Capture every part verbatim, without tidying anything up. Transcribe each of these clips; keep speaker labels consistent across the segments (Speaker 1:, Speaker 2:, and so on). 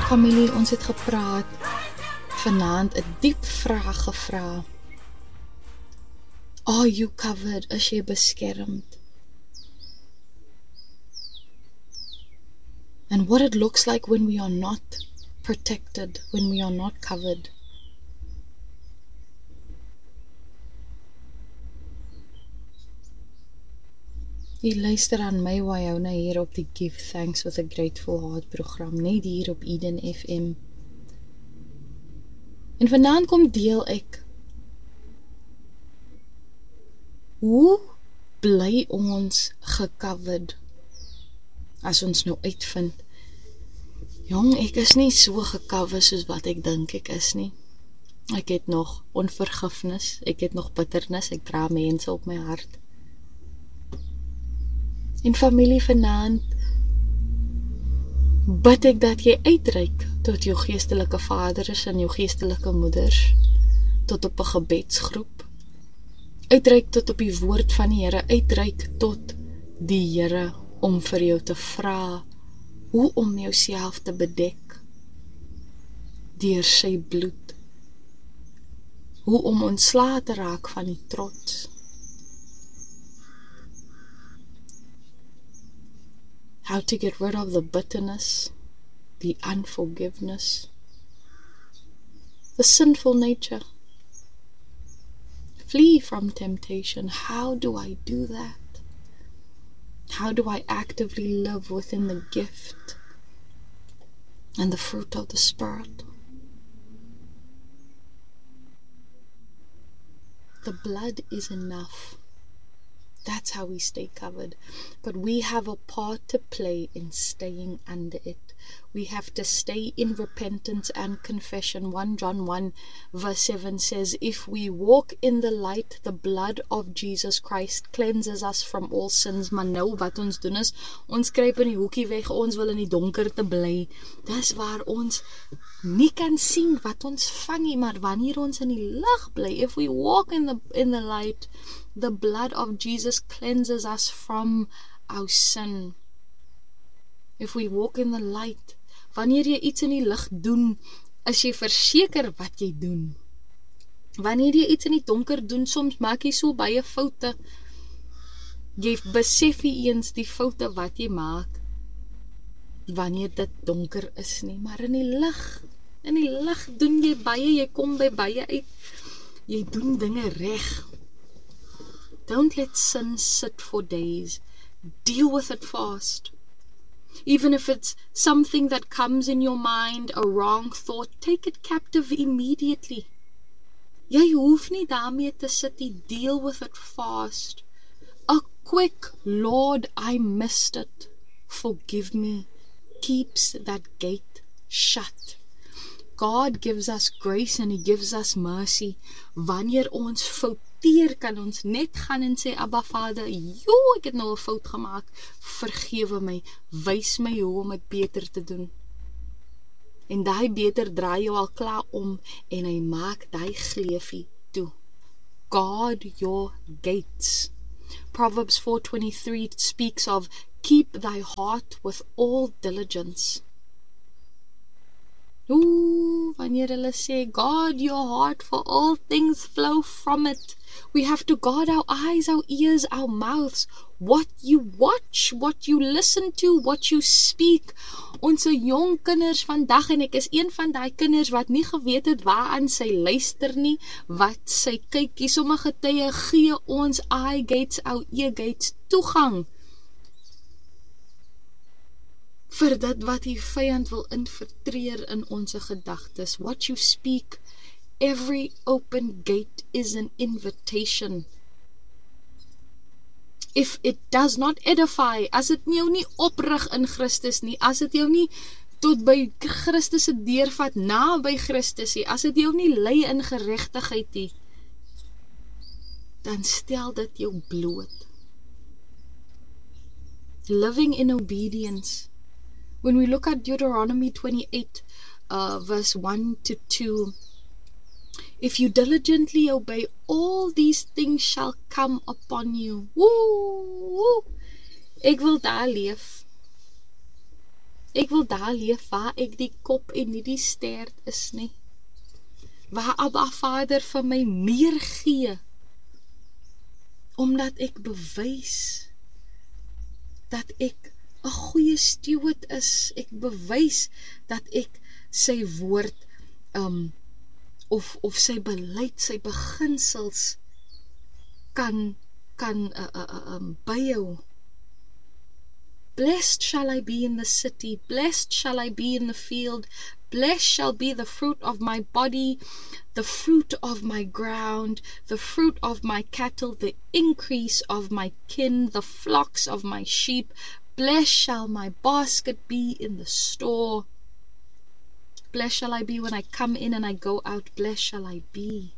Speaker 1: Familie, ons het gepraat, vanaand 'n diep vraag gevra. Are you covered? Is jy beskermd? And what it looks like when we are not protected, when we are not covered. Jy luister aan my Wyona hier op die Give Thanks with a Grateful Heart program, net hier op Eden F M. En vanaand kom deel ek, hoe bly ons gecovered, as ons nou uitvind, jong, ek is nie so gecover soos wat ek dink ek is nie. Ek het nog onvergifnis, ek het nog bitternis, ek dra mense op my hart. En familie, vanaand bid ek dat jy uitreik tot jou geestelike vaders en jou geestelike moeders, tot op 'n gebedsgroep, uitreik tot op die woord van die Here, uitreik tot die Here om vir jou te vra hoe om jouself te bedek deur sy bloed, hoe om ontslae te raak van die trots. How to get rid of the bitterness, the unforgiveness, the sinful nature. Flee from temptation. How do I do that? How do I actively live within the gift and the fruit of the Spirit? The blood is enough. That's how we stay covered. But we have a part to play in staying under it. We have to stay in repentance and confession. First John one verse seven says, if we walk in the light, the blood of Jesus Christ cleanses us from all sins. Maar nou wat ons doen is, ons kruip in die hoekie weg, ons wil in die donker te bly. Dis waar ons nie kan sien wat ons vang nie, maar wanneer ons in die lig bly, if we walk in the, in the light, the blood of Jesus cleanses us from our sin. If we walk in the light, wanneer jy iets in die lig doen, is jy verseker wat jy doen. Wanneer jy iets in die donker doen, soms maak jy so baie foute. Jy besef nie eens die foute wat jy maak, wanneer dit donker is nie. Maar in die lig, in die lig doen jy baie, jy kom by baie uit. Jy doen dinge reg. Don't let sin sit for days. Deal with it fast. Even if it's something that comes in your mind, a wrong thought, take it captive immediately. Jy hoef nie daarmee te sit nie. Deal with it fast. A quick, Lord, I missed it. Forgive me. Keeps that gate shut. God gives us grace and He gives us mercy. Wanneer ons fouteer, kan ons net gaan en sê, Abba Vader, jo, ek het nou 'n fout gemaak, vergewe my, wys my hoe om dit beter te doen. En daai beter draai jou al klaar om, en hy maak daai gleufie toe. Guard your gates. Proverbs four twenty-three speaks of, keep thy heart with all diligence. Ooh, wanneer hulle sê, guard your heart, for all things flow from it. We have to guard our eyes, our ears, our mouths, what you watch, what you listen to, what you speak. Onze jong kinders vandag, en ek is een van die kinders wat nie geweet het waaraan sy luister nie, wat sy kyk, sommige tye gee ons eye gates, our ear gates toegang vir dit wat die vyand wil infiltreer in ons gedagtes. What you speak, every open gate is an invitation. If it does not edify, as dit jou nie oprig in Christus nie, as dit jou nie tot by Christus se deurvat, na by Christus nie, as dit jou nie lei in geregtigheid nie, dan stel dit jou bloot. Living in obedience. When we look at Deuteronomy twenty-eight, uh, verse one to two, if you diligently obey, all these things shall come upon you. Woo, woo. Ek wil daar leef. Ek wil daar leef waar ek die kop en nie die stert is nie. Waar Abba Vader vir my meer gee, omdat ek bewys dat ek 'n goeie steward is. Ek bewys dat ek sy woord um, of, of sy beleid, sy beginsels kan, kan uh, uh, um, byhou. Blessed shall I be in the city, blessed shall I be in the field, blessed shall be the fruit of my body, the fruit of my ground, the fruit of my cattle, the increase of my kin, the flocks of my sheep. Blessed shall my basket be in the store. Blessed shall I be when I come in and I go out. Blessed shall I be.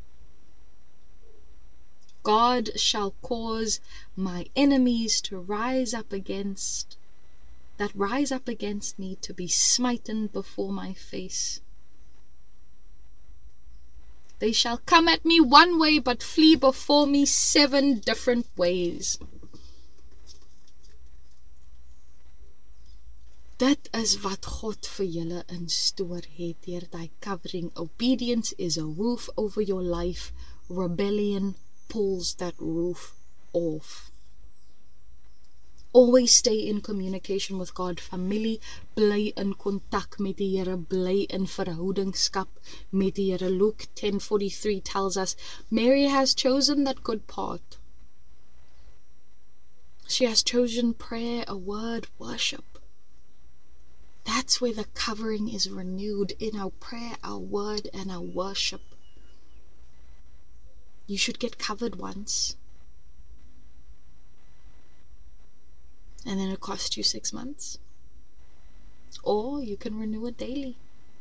Speaker 1: God shall cause my enemies to rise up against, that rise up against me, to be smitten before my face. They shall come at me one way, but flee before me seven different ways. Dit is wat God vir julle instoor het deur die covering. Obedience is a roof over your life. Rebellion pulls that roof off. Always stay in communication with God. Familie, bly in kontak met die Here, bly in verhoudingskap met die Here. Luke ten forty-three tells us, Mary has chosen that good part. She has chosen prayer, a word, worship. That's where the covering is renewed, in our prayer, our word, and our worship. You should get covered once, and then it costs you six months. Or you can renew it daily.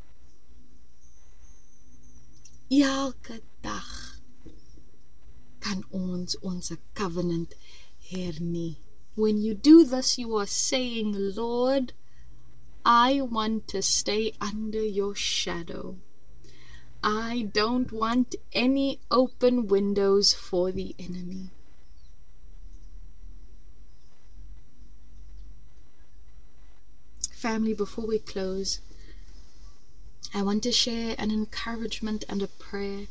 Speaker 1: Elke dag kan ons ons covenant hernie. When you do this, you are saying, Lord, I want to stay under your shadow. I don't want any open windows for the enemy. Family, before we close, I want to share an encouragement and a prayer.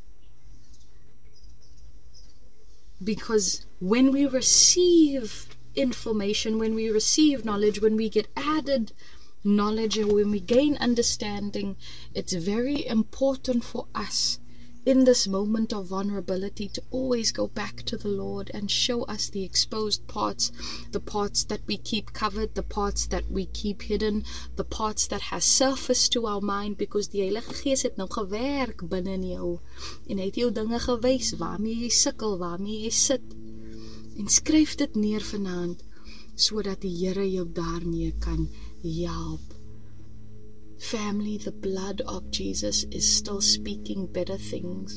Speaker 1: Because when we receive information, when we receive knowledge, when we get added knowledge, and when we gain understanding, it's very important for us in this moment of vulnerability to always go back to the Lord and show us the exposed parts, the parts that we keep covered, the parts that we keep hidden, the parts that has surfaced to our mind, because die Heilige Gees het nou gewerk binne in jou en hy het jou dinge gewys waarmee jy sukkel, waarmee jy sit, en skryf dit neer vanaand sodat die Here jou daarmee kan help. Family, the blood of Jesus is still speaking better things.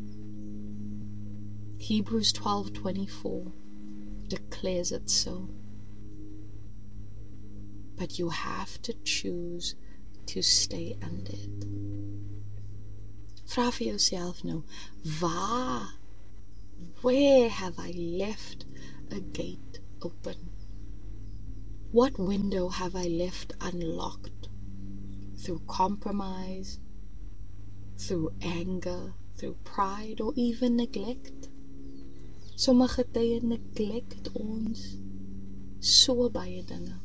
Speaker 1: Hebrews twelve twenty-four declares it so. But you have to choose to stay under it. Vra vir jouself nou, waar, where have I left a gate open? What window have I left unlocked? Through compromise, through anger, through pride, or even neglect. Sommige tye neglect ons so baie dinge.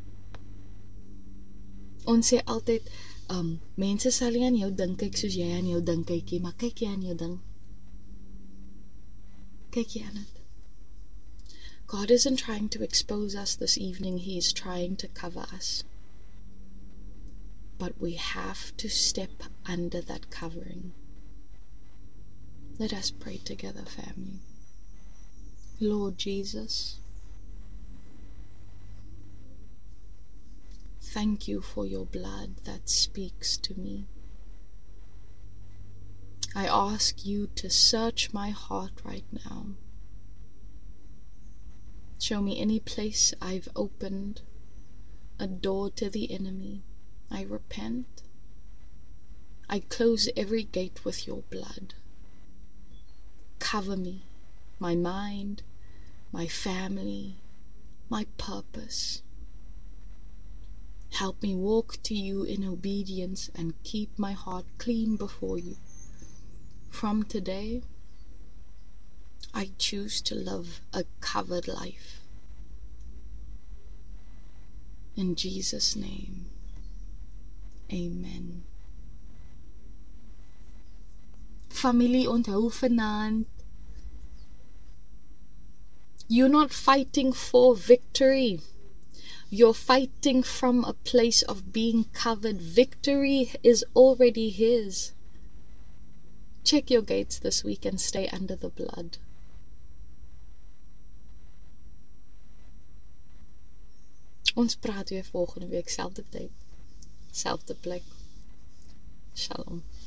Speaker 1: Ons sê altyd, um, mense sal nie aan jou dink kyk soos jy aan jou dink kykie, maar kyk jy aan jou ding. Kyk jy aan het. God isn't trying to expose us this evening, He is trying to cover us. But we have to step under that covering. Let us pray together, family. Lord Jesus, thank you for your blood that speaks to me. I ask you to search my heart right now. Show me any place I've opened a door to the enemy. I repent. I close every gate with your blood. Cover me, my mind, my family, my purpose. Help me walk to you in obedience and keep my heart clean before you. From today, I choose to live a covered life. In Jesus' name, amen. Familie, onthou vanaand, you're not fighting for victory. You're fighting from a place of being covered. Victory is already His. Check your gates this week and stay under the blood. Ons praat weer volgende week, selfde tyd, selfde plek. Shalom.